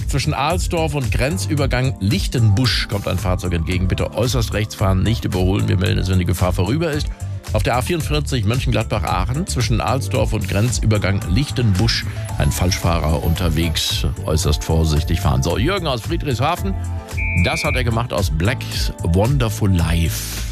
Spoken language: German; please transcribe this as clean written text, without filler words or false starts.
zwischen Alsdorf und Grenzübergang Lichtenbusch kommt ein Fahrzeug entgegen. Bitte äußerst rechts fahren, nicht überholen. Wir melden es, wenn die Gefahr vorüber ist. Auf der A44 Mönchengladbach-Aachen zwischen Alsdorf und Grenzübergang Lichtenbusch ein Falschfahrer unterwegs. Äußerst vorsichtig fahren. So, Jürgen aus Friedrichshafen, das hat er gemacht aus Black's Wonderful Life.